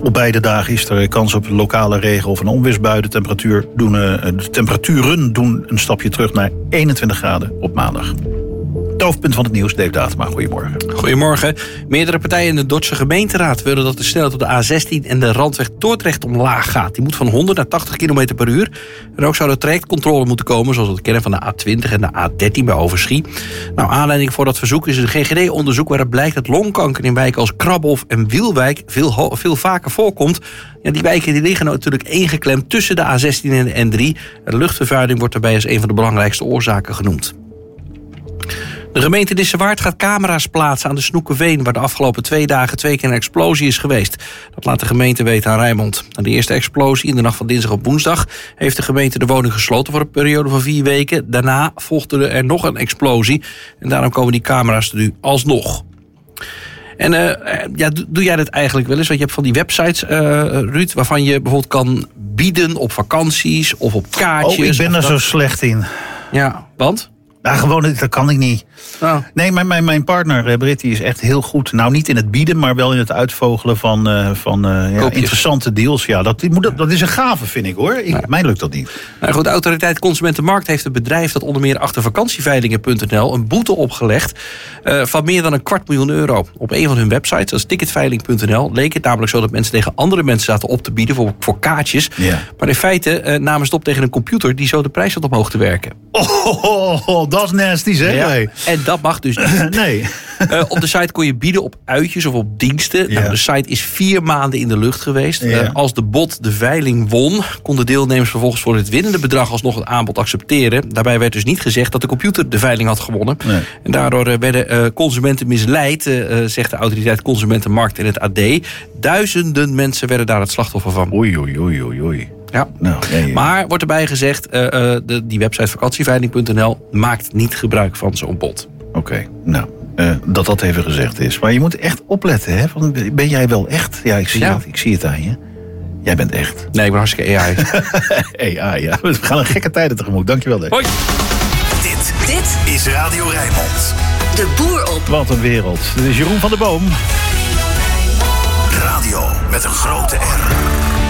Op beide dagen is er kans op een lokale regen of een onweersbui. De temperaturen doen een stapje terug naar 21 graden op maandag. Het hoofdpunt van het nieuws, Dave Datema. Goedemorgen. Goedemorgen. Meerdere partijen in de Dordtse gemeenteraad willen dat de snelheid op de A16 en de randweg Dordrecht omlaag gaat. Die moet van 100 naar 80 km per uur. En ook zou er trajectcontrole moeten komen, zoals we het kennen van de A20 en de A13 bij Overschie. Nou, aanleiding voor dat verzoek is een GGD-onderzoek waaruit blijkt dat longkanker in wijken als Krabhof en Wielwijk veel vaker voorkomt. Ja, die wijken die liggen natuurlijk ingeklemd tussen de A16 en de N3. De luchtvervuiling wordt daarbij als een van de belangrijkste oorzaken genoemd. De gemeente Nissewaard gaat camera's plaatsen aan de Snoekenveen, waar de afgelopen 2 dagen 2 keer een explosie is geweest. Dat laat de gemeente weten aan Rijnmond. Na de eerste explosie in de nacht van dinsdag op woensdag heeft de gemeente de woning gesloten voor een periode van 4 weken. Daarna volgde er nog een explosie en daarom komen die camera's er nu alsnog. En doe jij dat eigenlijk wel eens? Want je hebt van die websites, Ruud, waarvan je bijvoorbeeld kan bieden op vakanties of op kaartjes. Ik ben daar zo slecht in. Ja, want? Ja, gewoon, dat kan ik niet. Oh. Nee, mijn partner, Britt, die is echt heel goed. Nou, niet in het bieden, maar wel in het uitvogelen van interessante deals. Ja, dat is een gave, vind ik, hoor. Mij lukt dat niet. Nou goed, de autoriteit Consumentenmarkt heeft het bedrijf dat onder meer achter vakantieveilingen.nl een boete opgelegd van meer dan €250.000. Op een van hun websites, dat is ticketveiling.nl, leek het namelijk zo dat mensen tegen andere mensen zaten op te bieden voor kaartjes. Ja. Maar in feite namen ze het op tegen een computer die zo de prijs had omhoog te werken. Dat is nasty, zeg. Ja, nee. En dat mag dus niet. Nee. Op de site kon je bieden op uitjes of op diensten. Ja. Nou, de site is 4 maanden in de lucht geweest. Ja. Als de bot de veiling won, konden deelnemers vervolgens voor het winnende bedrag alsnog het aanbod accepteren. Daarbij werd dus niet gezegd dat de computer de veiling had gewonnen. Nee. En daardoor werden consumenten misleid, zegt de autoriteit Consumentenmarkt in het AD. Duizenden mensen werden daar het slachtoffer van. Oei. Ja. Nou, ja. Maar wordt erbij gezegd, die website vakantieveiling.nl maakt niet gebruik van zo'n bot. Oké, nou, dat even gezegd is. Maar je moet echt opletten, hè? Ben jij wel echt? Ja, ik zie het aan je. Jij bent echt. Nee, ik ben hartstikke AI. AI, ja. We gaan een gekke tijden tegemoet. Dankjewel, Dave. Hoi. Dit is Radio Rijnmond. De boer op. Wat een wereld. Dit is Jeroen van der Boom. Radio met een grote R.